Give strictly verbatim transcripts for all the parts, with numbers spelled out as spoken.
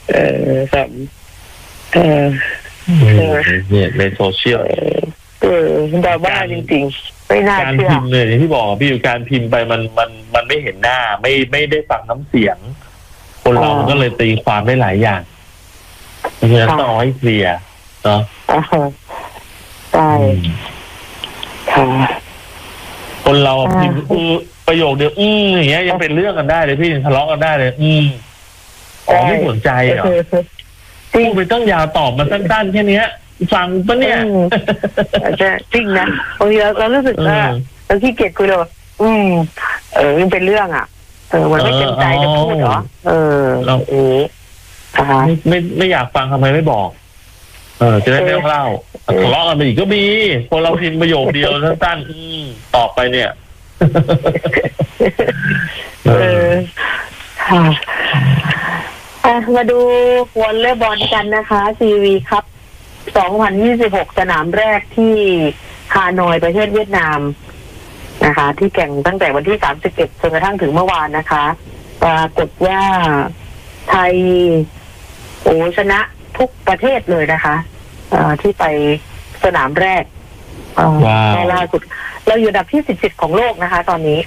เออครับเออเนี่ยในโซเชียลเออดราม่าจริงๆไม่น่าเชื่อการพิมพ์เลยอย่างที่บอกพี่อยู่การพิมพ์ไปมันมันมันไม่เห็นหน้าไม่ไม่ได้ฟังน้ำเสียงคนเรามันก็เลยตีความได้หลายอย่างเพราะฉะนั้นต้องเอาให้เคลียร์เนาะใช่ค่ะคนเราพิมพ์อือประโยคเดียวอืมอย่างเงี้ยยังเป็นเรื่องกันได้เลยพี่ทะเลาะกันได้เลยอืมอ๋อไม่สนใจเหรอพูดไปต้องยาวตอบมาสั้นๆแค่นี้ฟังปะเนี่ยจะจริงนะบางทีเรารู้สึกว่าเราขี้เกียจคุยเลยอืมเออมันเป็นเรื่องอ่ะเออมันไม่เต็มใจจะพูดเหรอเออเราเออไม่ไม่ไม่อยากฟังทำไมไม่บอกเออจะได้ไม่ต้องเล่าทะเลาะกันไปอีกก็มีคนเราพิมพ์ประโยคเดียวสั้นๆอืมตอบไปเนี่ยเออค่ะมาดูวอลเลย์บอลกันนะคะซีวีครับสองพันยี่สิบหกสนามแรกที่ฮานอยประเทศเวียดนามนะคะที่แข่งตั้งแต่วันที่สามสิบเอ็ดจนกระทั่งถึงเมื่อวานนะคะปรากฏว่าไทยโอ้ชนะทุกประเทศเลยนะคะที่ไปสนามแรกล่าสุดเราอยู่อันดับที่สิบสิบของโลกนะคะตอนนี้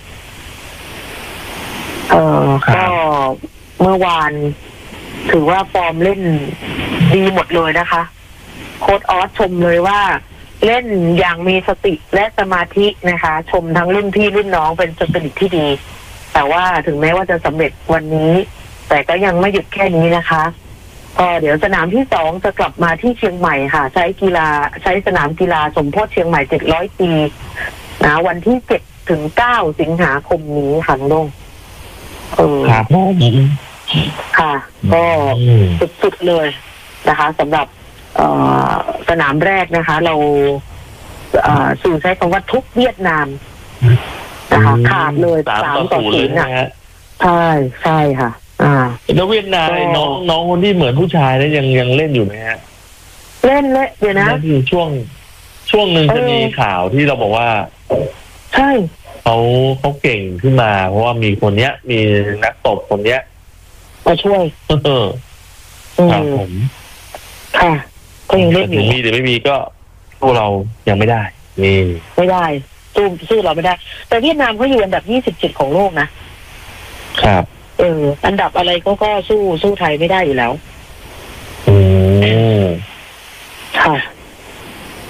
เออก็เมื่อวานถือว่าฟอร์มเล่นดีหมดเลยนะคะโค้ชออสชมเลยว่าเล่นอย่างมีสติและสมาธินะคะชมทั้งรุ่นพี่รุ่นน้องเป็นสปิริตที่ดีแต่ว่าถึงแม้ว่าจะสำเร็จวันนี้แต่ก็ยังไม่หยุดแค่นี้นะคะก็เดี๋ยวสนามที่สองจะกลับมาที่เชียงใหม่ค่ะใช้กีฬาใช้สนามกีฬาสมโพธิเชียงใหม่เจ็ดร้อยปีนะวันที่เจ็ดถึงเก้าสิงหาคมนี้ค่ะน้องเออครับค่ะก็สุดๆเลยนะคะสำหรับสนามแรกนะคะเราสื่อใช้คำว่าทุกเวียดนามนะคะขาดเลยสามต่อศูนย์นะใช่ใช่ค่ะอ่าแล้วเวียดนามน้องน้องคนที่เหมือนผู้ชายแล้วยังยังเล่นอยู่ไหมฮะเล่นเลยเดี๋ยวนะคือช่วงช่วงหนึ่งจะมีข่าวที่เราบอกว่าใช่เขาเขาเก่งขึ้นมาเพราะว่ามีคนเนี้ยมีนักตบคนเนี้ยมาช่วยเออครับผมค่ะก็ยังเล่นอยู่มีหรือไม่มีก็สู้เรายังไม่ได้นี่ไม่ได้สู้สู้เราไม่ได้แต่เวียดนามเขาอยู่อันดับยี่สิบเจ็ดของโลกนะครับเอออันดับอะไรก็ก็สู้สู้ไทยไม่ได้อยู่แล้วอืมค่ะ